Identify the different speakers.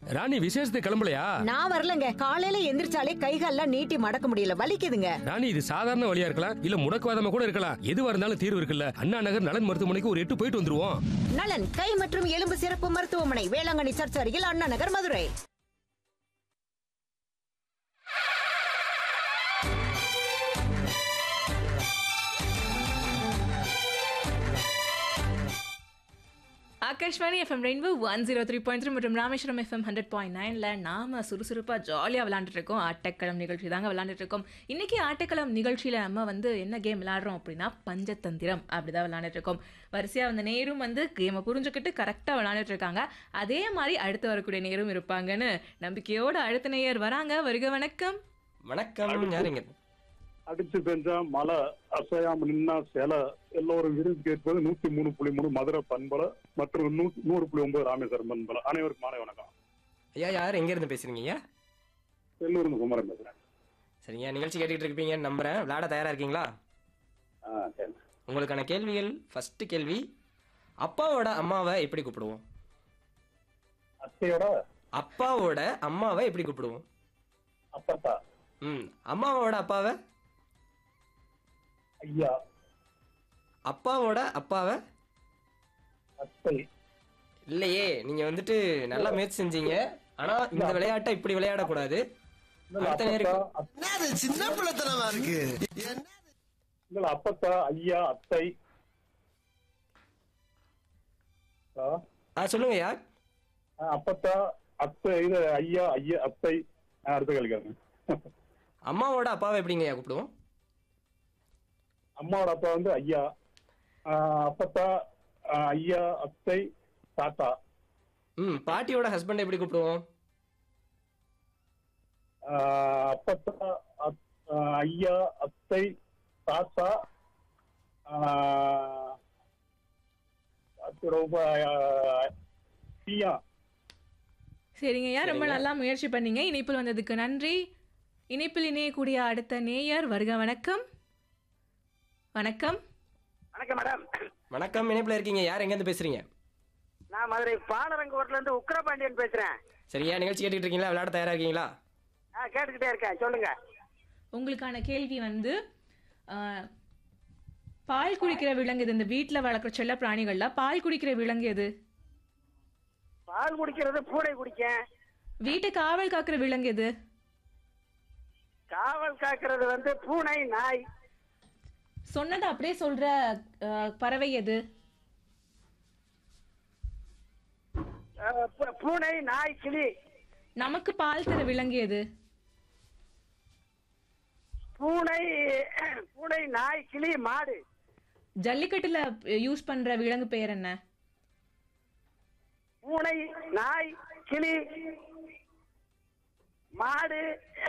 Speaker 1: ராணி விசேஷத்துக்கு கிளம்பலையா?
Speaker 2: நான் வரலங்க. காலையில எந்திரிச்சாலே கைகால்லாம் நீட்டி மடக்க முடியல, வலிக்குதுங்க.
Speaker 1: ராணி, இது சாதாரண வழியா இருக்கலாம், இல்ல முடக்குவாதமா கூட இருக்கலாம். எதுவா இருந்தாலும் தீர்வு இருக்குல்ல. அண்ணா நகர் நலன் மருத்துவமனைக்கு ஒரு 8 போயிட்டு வந்துருவோம்.
Speaker 2: நலன் கை மற்றும் எலும்பு சிறப்பு மருத்துவமனை, வேளாங்கண்ணி சர்ச் அருகில், அண்ணா நகர், மதுரை.
Speaker 3: ஆகாஷ்வாணி எஃப்எம் ரெயின்போ 103.3 மற்றும் ராமேஸ்வரம் எஃப்எம் 100.9ல நாம சுறுசுறுப்பா ஜாலியாக விளையாண்டுட்டு இருக்கோம். ஆட்டக்களம் நிகழ்ச்சி தாங்க விளையாண்டுட்டு இருக்கோம். இன்னைக்கு ஆட்டக்களம் நிகழ்ச்சியில நம்ம என்ன கேம் விளையாடுறோம் அப்படின்னா பஞ்சதந்திரம் அப்படிதான் விளையாண்டுட்டு இருக்கோம். வரிசையா நேரும் கேமை புரிஞ்சுக்கிட்டு கரெக்டாக விளையாண்டுட்டு இருக்காங்க. அதே மாதிரி அடுத்து வரக்கூடிய நேரும் இருப்பாங்கன்னு நம்பிக்கையோட அடுத்த நேயர் வராங்க. வருக, வணக்கம்.
Speaker 4: வணக்கம். யாருங்க?
Speaker 5: அடிச்சு பெஞ்சா மழை அசையாம நின்னா சில எல்லோரும் விருது கேட்பது 103.3 மதுரை பண்பலை மற்றும் 100.9 ராமேஸ்வரம் பண்பலை. அனைவருக்கும் மாலை வணக்கம்.
Speaker 4: ஐயா, யார் எங்க இருந்து பேசுறீங்க ஐயா?
Speaker 5: செல்லூர் குமரன் பேசுறேன்.
Speaker 4: சரிங்க, நிகழ்ச்சி கேட்டுக்கிட்டு இருப்பீங்கன்னு நம்புறேன். விளையாட தயாரா இருக்கீங்களா?
Speaker 5: சரி.
Speaker 4: உங்களுக்கான கேள்விகள். ஃபர்ஸ்ட் கேள்வி, அப்பாவோட அம்மாவை எப்படி கூப்பிடுவோம்?
Speaker 5: அத்தையோட
Speaker 4: அப்பாவோட அம்மாவை எப்படி கூப்பிடுவோம்?
Speaker 5: அப்பத்தா.
Speaker 4: அம்மாவோட அப்பாவை?
Speaker 5: ஐயா.
Speaker 4: அப்பாவோட அப்பாவை?
Speaker 5: அத்தை.
Speaker 4: இல்லையே, நீங்க நல்லா முயற்சி செஞ்சீங்க. ஆனா இந்த விளையாட்டை இப்படி விளையாடக்கூடாது. அடுத்த நேருக்கு
Speaker 6: சின்ன பிள்ளைத்தனமா இருக்கு.
Speaker 5: அப்பத்தா, ஐயா, அத்தை.
Speaker 4: சொல்லுங்க ஐயா.
Speaker 5: அப்பத்தா, அத்தை, இது ஐயா, ஐயா, அத்தை. அடுத்த கேள்வி.
Speaker 4: அம்மாவோட அப்பாவை எப்படிங்க ஐயா கூப்பிடுவோம்?
Speaker 5: அம்மாவோட அப்பா ஐயா. அப்பத்தா, ஐயா, அத்தை, தாத்தா.
Speaker 4: பாட்டியோட ஹஸ்பண்ட் எப்படி கூப்பிடுவோம்?
Speaker 5: அப்பத்தா, ஐயா, அத்தை, தாத்தா.
Speaker 3: சரிங்கய்யா, ரொம்ப நல்லா முயற்சி பண்ணீங்க. இணைப்பில் வந்ததுக்கு நன்றி. இணைப்பில் இணையக்கூடிய அடுத்த நேயர் வருக, வணக்கம். வணக்கம்.
Speaker 7: வணக்கம் மேடம்.
Speaker 4: வணக்கம், இணைப்பில் இருக்கீங்க. யார் எங்க இருந்து பேசுறீங்க?
Speaker 7: நான் மதுரை பாலரங்கோட்ல இருந்து உக்கிரபாண்டியன் பேசுறேன்.
Speaker 4: சரியா, நிகழ்ச்சி கேட்டுட்டு இருக்கீங்களா? விளையாட தயாரா இருக்கீங்களா?
Speaker 7: கேட்டுக்கிட்டே இருக்கேன், சொல்லுங்க.
Speaker 3: உங்களுக்கான கேள்வி பால் குடிக்கிற விலங்கு எது? இந்த வீட்டில் வளர்க்குற செல்ல பிராணிகள்ல பால் குடிக்கிற விலங்கு எது?
Speaker 7: பால் குடிக்கிறது பூனை குடிக்க.
Speaker 3: வீட்டை காவல் காக்கிற விலங்கு எது?
Speaker 7: காவல் காக்கிறது பூனை, நாய்.
Speaker 3: சொன்னது அப்படியே சொல்ற பறவை எது?
Speaker 7: பூனை, நாய், கிளி.
Speaker 3: நமக்கு பால் தர விலங்கு எது?
Speaker 7: பூனை, பூனை, நாய், கிளி, மாடு.
Speaker 3: ஜல்லிக்கட்டுல யூஸ் பண்ற விலங்கு பெயர் என்ன?
Speaker 7: பூனை, நாய், கிளி, மாடு.